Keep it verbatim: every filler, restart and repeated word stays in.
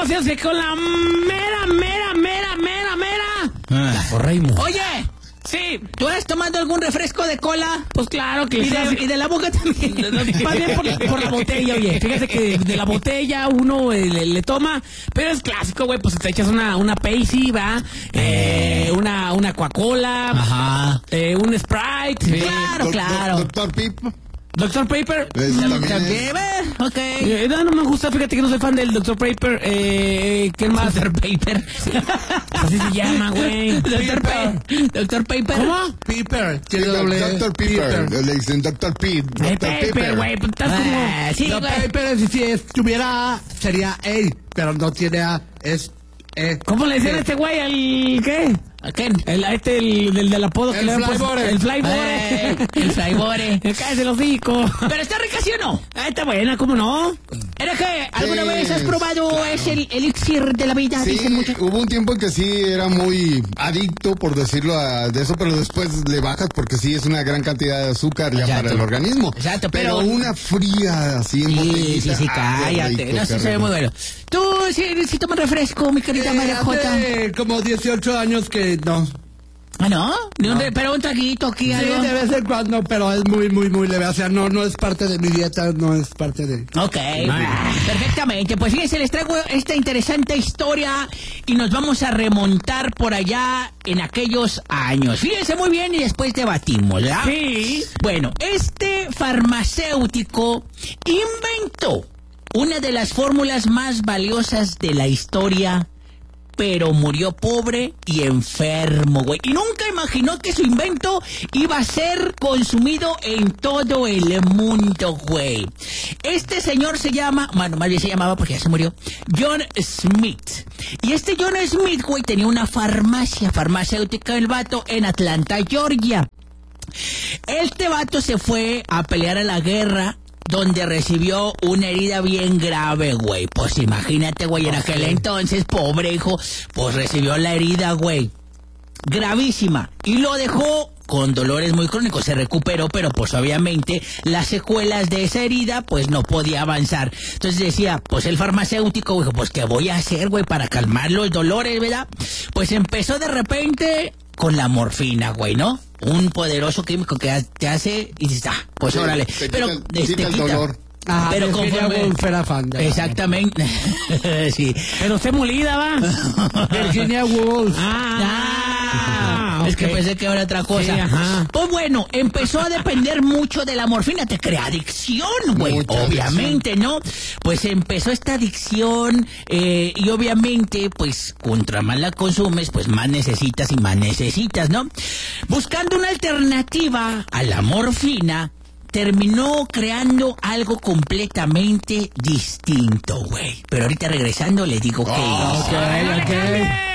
Vamos a hacer con la mera, mera, mera, mera, mera. Ah. La Correimo. Oye, sí. ¿tú has tomado algún refresco de cola? Pues claro que Y sí. de, y de la boca también. Más bien por, por la botella, oye. Fíjate que de la botella uno eh, le, le toma, pero es clásico, güey. Pues te echas una, una Pepsi, ¿va? Eh, una, una Coca-Cola. Ajá. Eh, un Sprite. Sí. Claro, Doc- claro. doc- Doctor Pip. Doctor Paper. Ese también es. ¿También? Ok. Eh, no, no me gusta, fíjate que no soy fan del Doctor Paper. Eh, ¿Qué más? Doctor Paper. Así se llama, güey. Doctor Paper. Doctor Paper. ¿Cómo? Piper, Sí, tiene doble Doctor Pepper. Piper. Le dicen Doctor Pip. Eh, Doctor Paper, Pepper. güey. Pues estás como... Ah, sí, No, güey. Piper, si, si estuviera A, sería A, pero no tiene A, es E. ¿Cómo le decían a este güey al qué? ¿A quién? El, a este, el del, del apodo que El le habían puesto. Flybore. El Flybore. Eh, el Flybore. Cállate el hocico. Pero está rica, ¿sí o no? Ah, está buena, ¿cómo no? ¿Era que alguna Sí, vez has probado ese el elixir de la vida? Sí, Dicen muchos. hubo un tiempo en que sí era muy adicto, por decirlo a- de eso, pero después le bajas porque sí es una gran cantidad de azúcar ya Exacto. para el organismo. Exacto, pero, pero- una fría así en Sí, botellita. sí, sí, ah, qué cállate. rico, No, sí qué se ve rico. muy bueno. Tú sí, sí tomas refresco, mi querida Eh, María Jota. hace como dieciocho años que no. Ah, ¿no? Ni un re- pero un traguito aquí, Sí, algo. de vez en cuando, pero es muy, muy, muy leve. O sea, no, no es parte de mi dieta, no es parte de... Ok, perfectamente. Pues fíjense, les traigo esta interesante historia y nos vamos a remontar por allá en aquellos años. Fíjense muy bien y después debatimos, ¿verdad? Sí. Bueno, este farmacéutico inventó una de las fórmulas más valiosas de la historia, pero murió pobre y enfermo, güey. Y nunca imaginó que su invento iba a ser consumido en todo el mundo, güey. Este señor se llama, bueno, más bien se llamaba porque ya se murió, John Smith. Y este John Smith, güey, tenía una farmacia, farmacéutica el vato en Atlanta, Georgia. Este vato se fue a pelear a la guerra, donde recibió una herida bien grave, güey. Pues imagínate, güey, en aquel entonces, pobre hijo, pues recibió la herida, güey, gravísima. Y lo dejó con dolores muy crónicos. Se recuperó, pero pues obviamente las secuelas de esa herida, pues no podía avanzar. Entonces decía, pues el farmacéutico, dijo, pues ¿qué voy a hacer, güey, para calmar los dolores, verdad? Pues empezó de repente con la morfina, güey, ¿no? Un poderoso químico que te hace y dices, ah, pues Sí, órale. te Pero quita- este, quita el dolor. Ah, pero Virginia conforme... Woolf era fan de- Exactamente. Sí. Pero usted molida, va. Virginia Woolf. Ah, Ah, es que ok. pensé que era otra cosa. Sí, ajá. Pues bueno, empezó a depender mucho de la morfina, te crea adicción, güey. Mucha Obviamente, ¿no? Pues empezó esta adicción eh, y obviamente, pues, contra más la consumes, pues más necesitas y más necesitas, ¿no? Buscando una alternativa a la morfina, terminó creando algo completamente distinto, güey. Pero ahorita regresando les digo que... Oh, Ok, ok.